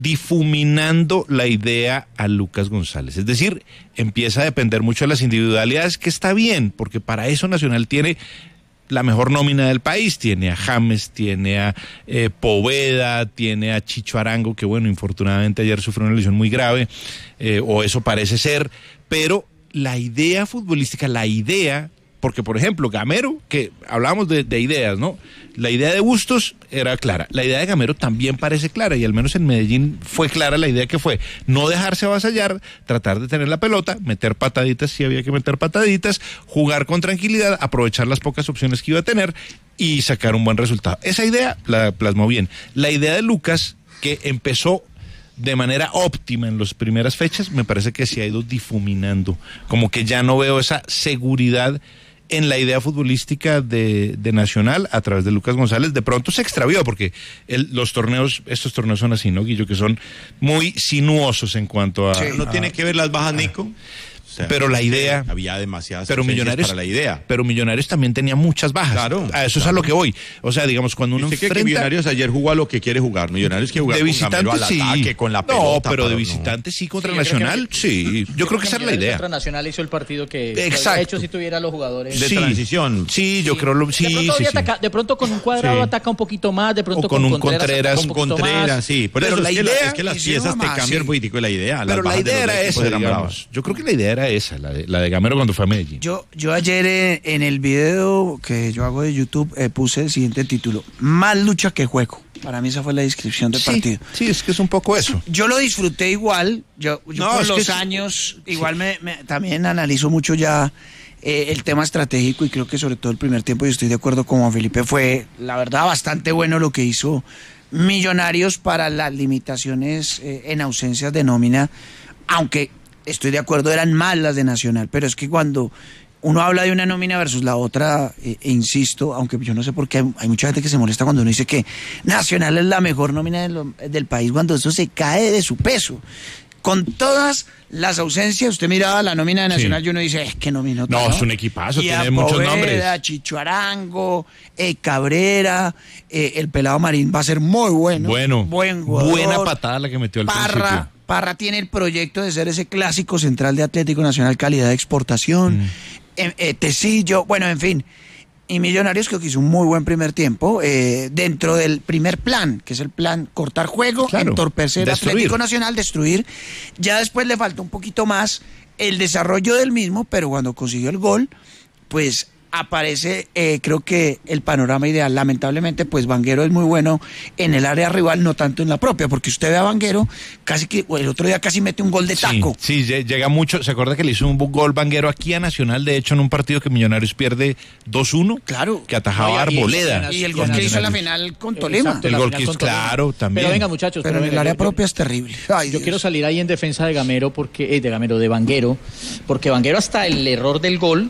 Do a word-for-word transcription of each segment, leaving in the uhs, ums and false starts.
difuminando la idea a Lucas González. Es decir, empieza a depender mucho de las individualidades, que está bien, porque para eso Nacional tiene la mejor nómina del país. Tiene a James, tiene a eh, Poveda, tiene a Chicho Arango, que bueno, infortunadamente ayer sufrió una lesión muy grave, eh, o eso parece ser, pero la idea futbolística, la idea... Porque, por ejemplo, Gamero, que hablábamos de, de ideas, ¿no? La idea de Bustos era clara. La idea de Gamero también parece clara, y al menos en Medellín fue clara la idea, que fue no dejarse avasallar, tratar de tener la pelota, meter pataditas si había que meter pataditas, jugar con tranquilidad, aprovechar las pocas opciones que iba a tener y sacar un buen resultado. Esa idea la plasmó bien. La idea de Lucas, que empezó de manera óptima en las primeras fechas, me parece que se ha ido difuminando. Como que ya no veo esa seguridad en la idea futbolística de, de Nacional a través de Lucas González. De pronto se extravió, porque el, los torneos, estos torneos son así, ¿no, Guillo? Que son muy sinuosos en cuanto a... Sí, no a, tiene que ver las bajas, Nico. O sea, pero la idea... Había demasiadas pero Millonarios, para la idea. Pero Millonarios también tenía muchas bajas. Claro. A eso claro. es a lo que voy. O sea, digamos, cuando uno ¿Usted enfrenta... cree que Millonarios ayer jugó a lo que quiere jugar? Millonarios quiere jugar de con visitante, Gamero al sí. ataque, con la pelota. No, pero de para, visitante no. sí, contra Sí, Nacional, que, sí. Yo, yo creo que esa es la idea. Contra Nacional hizo el partido que... Exacto. De hecho, si tuviera los jugadores... De sí. transición. Sí, yo sí. creo... Lo, sí, de, pronto sí, sí. ataca, de pronto con un cuadrado Sí. ataca un poquito más, de pronto O con con, un Contreras. Contreras, Con Contreras, sí. Por Pero eso la es, que idea- la, es que las piezas te más, cambian sí. un poquitico la idea. Pero la idea era esa, digamos. bravas. Yo creo que la idea era esa, la de, la de Gamero cuando fue a Medellín. Yo, yo ayer eh, en el video que yo hago de YouTube eh, puse el siguiente título: más lucha que juego. Para mí esa fue la descripción del sí, partido. sí, es que es un poco eso. Yo lo disfruté igual. Yo, yo No, con es que los es- años igual me, me- también analizo mucho ya eh, el tema estratégico, y creo que sobre todo el primer tiempo, y estoy de acuerdo con Juan Felipe, fue la verdad bastante bueno lo que hizo Millonarios para las limitaciones eh, en ausencias de nómina, aunque estoy de acuerdo, eran más las de Nacional, pero es que cuando uno habla de una nómina versus la otra, eh, e insisto, aunque yo no sé por qué hay, hay mucha gente que se molesta cuando uno dice que Nacional es la mejor nómina de lo- del país, cuando eso se cae de su peso. Con todas las ausencias, usted miraba la nómina de Nacional Sí. y uno dice, es que nómina. No, es un equipazo, tiene muchos nombres. Chicho Arango, eh, Cabrera, eh, el pelado Marín va a ser muy bueno. Bueno, buen jugador. buena patada la que metió al Parra, principio. Parra tiene el proyecto de ser ese clásico central de Atlético Nacional, calidad de exportación. Mm. Eh, eh, Tecillo, bueno, en fin. Y Millonarios creo que hizo un muy buen primer tiempo eh, dentro del primer plan, que es el plan cortar juego, Claro, entorpecer destruir. Atlético Nacional, destruir. Ya después le faltó un poquito más el desarrollo del mismo, pero cuando consiguió el gol, pues aparece, eh, creo que el panorama ideal. Lamentablemente, pues Vanguero es muy bueno en el área rival, no tanto en la propia, porque usted ve a Vanguero, casi que el otro día casi mete un gol de taco. Sí, sí, lle- llega mucho. ¿Se acuerda que le hizo un bu- gol Vanguero aquí a Nacional, de hecho, en un partido que Millonarios pierde dos uno? Claro. Que atajaba No, y- a Arboleda. Y el Y gol que hizo en la Millonarios. final con Tolima. Exacto, El la gol final que hizo, con Tolima. claro, también. Pero venga, muchachos. Pero en venga, el área yo- yo- propia es terrible. Ay, Yo Dios. quiero salir ahí en defensa de Gamero, porque eh, de Gamero, de Vanguero, porque Vanguero hasta el error del gol,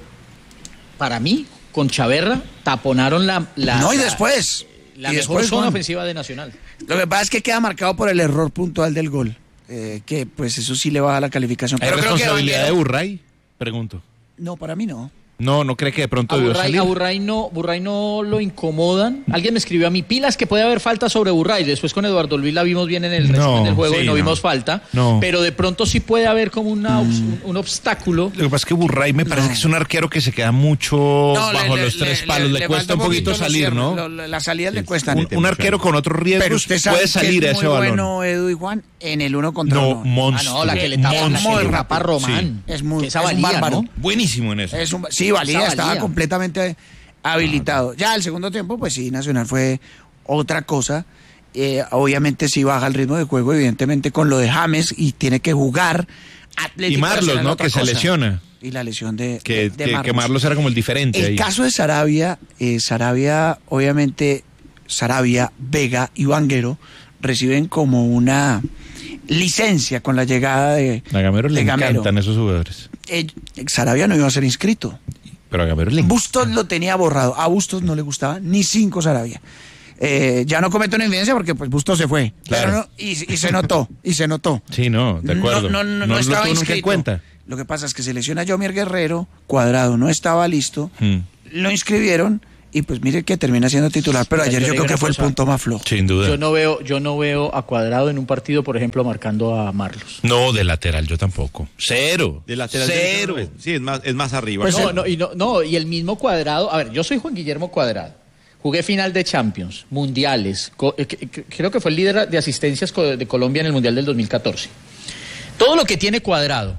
para mí, con Chaverra, taponaron la, la, No, y la- después. la y mejor después, zona Juan. ofensiva de Nacional. Lo que pasa es que queda marcado por el error puntual del gol. Eh, que pues eso sí le baja la calificación. ¿Hay Pero creo que responsabilidad de Vanguero- Burray? Pregunto. No, para mí no. No, no cree que de pronto A debió Burray, salir. a Burray no, Burray no lo incomodan. Alguien me escribió a mí, pilas que puede haber falta sobre Burray. Después con Eduardo Luis la vimos bien en el No, resumen del juego sí, y no, no. vimos falta. No. Pero de pronto sí puede haber como una, un, un obstáculo. Lo que pasa es que Burray me parece No. que es un arquero que se queda mucho No, bajo le- los le- tres le- palos. Le, le cuesta falta un poquito los salir, cierres, ¿no? lo- lo- Las salidas le cuestan. Un, un arquero con otros riesgos Pero usted sabe puede que salir a es ese muy balón. bueno, Edu y Juan, en el uno contra No, uno. monstruo. Ah, no, la que le tapa, la que Muy le tapa a rápido. Román. Sí, es muy- Que esa es un valía, bárbaro. ¿no? Buenísimo en eso. Es un- sí, valía, Esa estaba valía. completamente habilitado. Ya el segundo tiempo, pues sí, Nacional fue otra cosa. Eh, obviamente sí baja el ritmo de juego, evidentemente con lo de James, y tiene que jugar Atlético Y Marlos, Nacional, ¿no? otra Que se cosa. lesiona. Y la lesión de, Que, de que, que Marlos era como el diferente El ahí. caso de Sarabia, eh, Sarabia, obviamente, Sarabia, Vega y Vanguero reciben como una licencia con la llegada de, A Gamero le de Gamero. encantan esos jugadores. Eh, Sarabia no iba a ser inscrito. Pero a Gamero le Bustos lo tenía borrado. A Bustos no le gustaba ni cinco Sarabia. Eh, ya no comete una infidencia porque pues Bustos se fue. Claro. Pero no- y, y se notó, y se notó. Sí, no, de acuerdo. No, no, no, no lo estaba tuvo nunca en inscrito. cuenta. Lo que pasa es que se lesiona Yomier Guerrero, Cuadrado no estaba listo, Hmm. lo inscribieron y pues mire que termina siendo titular, pero ayer Yo yo digo creo que una fue el cosa. punto más flojo. Sin duda. Yo no veo, yo no veo a Cuadrado en un partido, por ejemplo, marcando a Marlos. No, de lateral yo tampoco. Cero. De lateral Cero. derecho, sí, es más, es más arriba. Pues no, el- no, y no, no, y el mismo Cuadrado, a ver, yo soy Juan Guillermo Cuadrado. Jugué final de Champions, mundiales, co- eh, que- que- creo que fue el líder de asistencias co- de Colombia en el Mundial del dos mil catorce. Todo lo que tiene Cuadrado.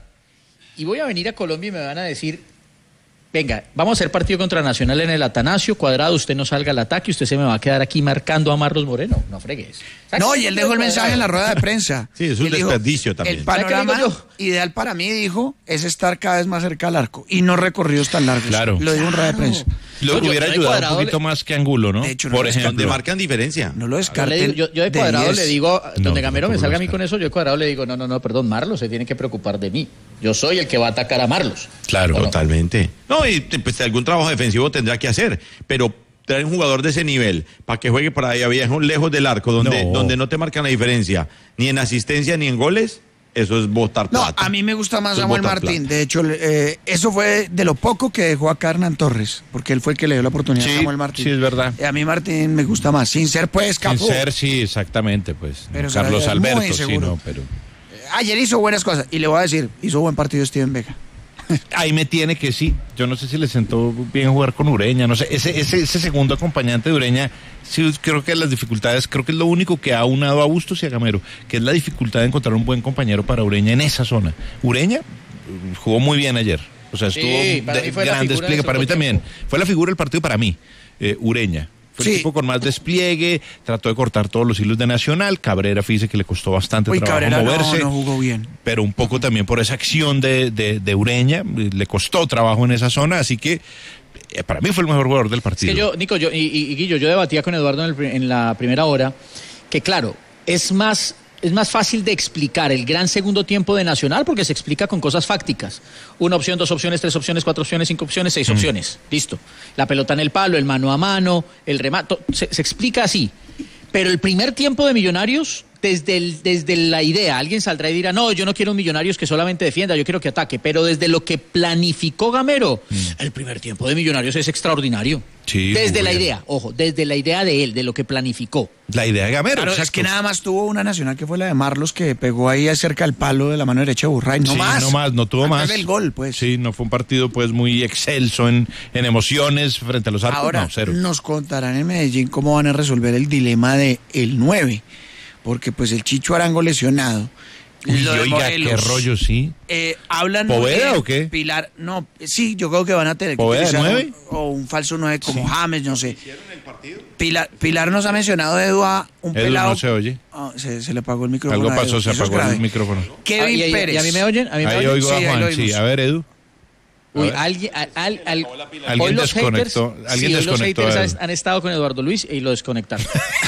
Y voy a venir a Colombia y me van a decir, venga, vamos a hacer partido contra Nacional en el Atanasio, Cuadrado, usted no salga al ataque, usted se me va a quedar aquí marcando a Marlos Moreno. No fregues. No, y él dejó el mensaje en la rueda de prensa. Sí, es un Y él dijo, desperdicio también. El ¿Sabe qué panorama digo yo? ideal para mí, dijo, es estar cada vez más cerca al arco y no recorridos tan largos. Claro. Lo dijo en rueda de prensa. Lo No, yo- hubiera yo de ayudado Cuadrado un poquito le- más que Angulo, ¿no? De hecho, no Por lo ejemplo. Donde marcan diferencia. No lo Yo, descarten. le digo- yo- yo de Cuadrado diez. le digo, No, donde Gamero me tampoco salga a lo mí con eso, yo de Cuadrado le digo, no, no, no, perdón, Marlos se tiene que preocupar de mí. Yo soy el que va a atacar a Marlos. Claro. ¿O no? Totalmente. No, y pues algún trabajo defensivo tendrá que hacer, pero traer un jugador de ese nivel para que juegue por ahí viejo, lejos del arco, donde No. donde no te marcan la diferencia, ni en asistencia ni en goles, eso es botar No, plata. a mí me gusta más Eso es Samuel botar Martín. plata. De hecho, eh, eso fue de lo poco que dejó acá Hernán Torres, porque él fue el que le dio la oportunidad Sí, a Samuel Martín. sí, es verdad. Eh, a mí Martín me gusta más, sin ser pues Sin capo. ser, sí, exactamente, pues. Pero Carlos será muy Alberto, sí, inseguro. no, pero... Ayer hizo buenas cosas y le voy a decir, hizo buen partido Steven Vega. Ahí me tiene que sí. Yo no sé si le sentó bien jugar con Ureña, no sé. Ese, ese, ese segundo acompañante de Ureña, sí, creo que las dificultades, creo que es lo único que ha unado a Bustos y a Gamero, que es la dificultad de encontrar un buen compañero para Ureña en esa zona. Ureña eh, jugó muy bien ayer. O sea, Sí, estuvo para de mí fue la gran figura despliegue. del Para mí segundo también. tiempo. Fue la figura del partido para mí, eh, Ureña. Fue el Sí. tipo con más despliegue, trató de cortar todos los hilos de Nacional. Cabrera, fíjese que le costó bastante Uy, trabajo Cabrera no, moverse. no jugó bien. Pero un poco también por esa acción de, de, de Ureña, le costó trabajo en esa zona, así que eh, para mí fue el mejor jugador del Es partido. que yo, Nico, yo, y, y- y Guillo, yo debatía con Eduardo en, el pri- en la primera hora que, claro, es más, es más fácil de explicar el gran segundo tiempo de Nacional porque se explica con cosas fácticas. Una opción, dos opciones, tres opciones, cuatro opciones, cinco opciones, seis opciones. Listo. La pelota en el palo, el mano a mano, el remate, se, se explica así. Pero el primer tiempo de Millonarios, desde, el, desde la idea, alguien saldrá y dirá, no, yo no quiero un Millonarios que solamente defienda, yo quiero que ataque. Pero desde lo que planificó Gamero, el primer tiempo de Millonarios es extraordinario. Sí, desde muy la bien. idea, ojo, desde la idea de él, de lo que planificó. La idea de Gamero. Claro, es exacto. que nada más tuvo una nacional que fue la de Marlos que pegó ahí cerca del palo de la mano derecha de Burray. No Sí, más. no más, no tuvo Antes más. del gol, pues. Sí, no fue un partido pues muy excelso en, en emociones frente a los arcos, Ahora no, cero. nos contarán en Medellín cómo van a resolver el dilema de el nueve, porque pues el Chicho Arango lesionado. Uy, lo de oiga, Morelos, qué rollo, sí. eh, hablan ¿Poveda muy bien, o qué? Pilar, no, sí, yo creo que van a tener que ¿Poveda de utilizar nueve? un- o un falso nueve como James, no sé. Pilar, Pilar nos ha mencionado, Edu, a un Edu, pelado. no se oye. Ah, se, se le apagó el micrófono. Algo a pasó, Edu, se eso es apagó el grave. micrófono. Kevin Ah, y, y- Pérez. ¿Y a mí me oyen? ¿A mí me Ahí oyen? oigo Sí, a ahí lo Juan, oímos. sí. A ver, Edu. Uy, ver. alguien, al, al, al- Alguien hoy los desconectó, haters, alguien sí, hoy los desconectó haters a han, Edu. han estado con Eduardo Luis y lo desconectaron.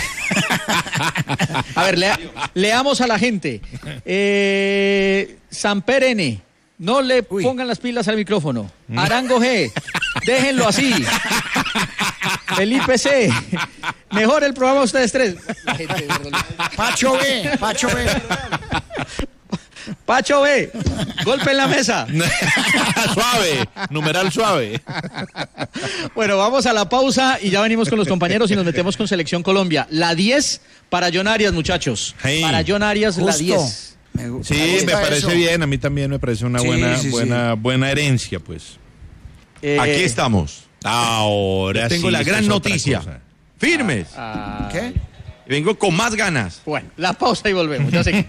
A ver, lea- leamos a la gente. Eh, Samper N, no le Uy. pongan las pilas al micrófono. Arango G, déjenlo así. Felipe C, mejor el programa ustedes tres. La gente de Eduardo Luis. Pacho B, Pacho B. Pacho B, golpe en la mesa. Suave, numeral suave. Bueno, vamos a la pausa y ya venimos con los compañeros y nos metemos con Selección Colombia. La diez para John Arias, muchachos. Hey. Para John Arias, la Justo. diez. Me gu- Sí, me me gusta parece eso. bien, a mí también me parece una Sí, buena, sí, sí. buena, buena herencia, pues. Eh, Aquí estamos. Ahora Yo tengo sí, la esa gran es otra noticia. cosa. Firmes. ah, ¿Qué? Vengo con más ganas. Bueno, la pausa y volvemos. Ya seguimos.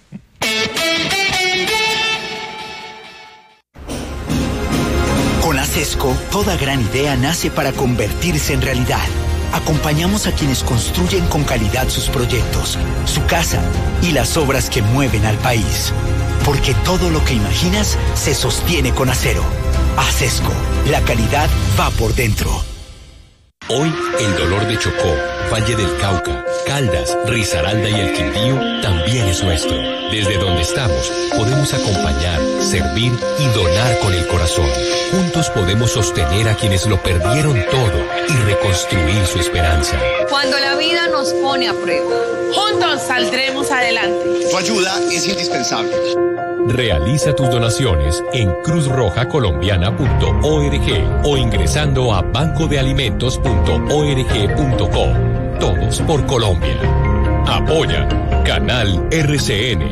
Con Acesco, toda gran idea nace para convertirse en realidad. Acompañamos a quienes construyen con calidad sus proyectos, su casa y las obras que mueven al país. Porque todo lo que imaginas se sostiene con acero. Acesco, la calidad va por dentro. Hoy, el dolor de Chocó, Valle del Cauca, Caldas, Risaralda y el Quindío también es nuestro. Desde donde estamos, podemos acompañar, servir y donar con el corazón. Juntos podemos sostener a quienes lo perdieron todo y reconstruir su esperanza. Cuando la vida nos pone a prueba, juntos saldremos adelante. Tu ayuda es indispensable. Realiza tus donaciones en cruz roja colombiana punto org o ingresando a banco de alimentos punto org punto co. Todos por Colombia. Apoya Canal R C N.